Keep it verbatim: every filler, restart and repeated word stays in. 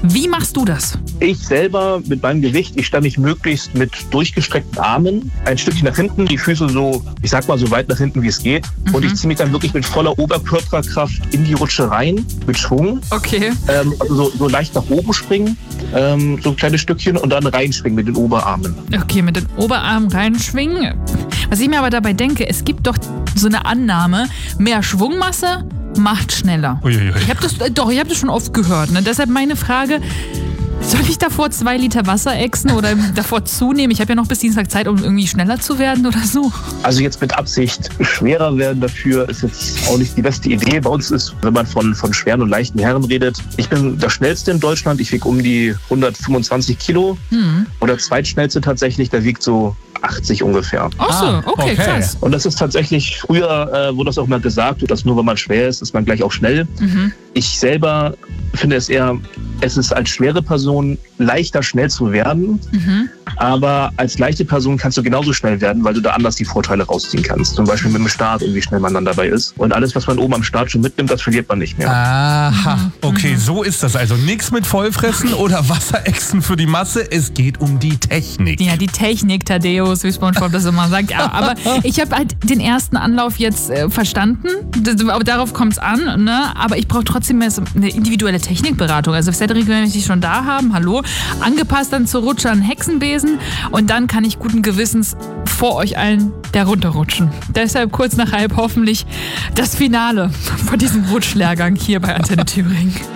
Wie machst du das? Ich selber mit meinem Gewicht, ich stelle mich möglichst mit durchgestreckten Armen ein Stückchen nach hinten, die Füße so, ich sag mal so weit nach hinten, wie es geht. Mhm. Und ich ziehe mich dann wirklich mit voller Oberkörperkraft in die Rutsche rein, mit Schwung. Okay. Ähm, also so, so leicht nach oben springen, ähm, so ein kleines Stückchen und dann reinschwingen mit den Oberarmen. Okay, mit den Oberarmen reinschwingen. Was ich mir aber dabei denke, es gibt doch so eine Annahme, mehr Schwungmasse macht schneller. Uiuiui. Ich habe das, doch, ich habe das schon oft gehört. Ne? Deshalb meine Frage, soll ich davor zwei Liter Wasser exen oder davor zunehmen? Ich habe ja noch bis Dienstag Zeit, um irgendwie schneller zu werden oder so. Also jetzt mit Absicht schwerer werden dafür ist jetzt auch nicht die beste Idee. Bei uns ist, wenn man von, von schweren und leichten Herren redet, ich bin der Schnellste in Deutschland. Ich wiege um die hundertfünfundzwanzig Kilo. Hm. Und der Zweitschnellste tatsächlich, der wiegt so achtzig ungefähr. Ach so, okay, okay, krass. Und das ist tatsächlich, früher äh, wurde das auch mal gesagt, dass nur wenn man schwer ist, ist man gleich auch schnell. Mhm. Ich selber finde es eher, es ist als schwere Person leichter, schnell zu werden. Mhm. Aber als leichte Person kannst du genauso schnell werden, weil du da anders die Vorteile rausziehen kannst. Zum Beispiel mit dem Start und wie schnell man dann dabei ist. Und alles, was man oben am Start schon mitnimmt, das verliert man nicht mehr. Aha, okay, so ist das also. Nichts mit Vollfressen oder Wasserechsen für die Masse. Es geht um die Technik. Ja, die Technik, Thaddeus, wie SpongeBob das immer sagt. Ja, aber ich habe halt den ersten Anlauf jetzt äh, verstanden. Das, darauf kommt es an. Ne? Aber ich brauche trotzdem mehr so eine individuelle Technikberatung. Also Cedric, wenn wir die schon da haben, hallo, angepasst dann zur Rutsche an Hexenbesen. Und dann kann ich guten Gewissens vor euch allen da runterrutschen. Deshalb kurz nach halb hoffentlich das Finale von diesem Rutschlehrgang hier bei Antenne Thüringen.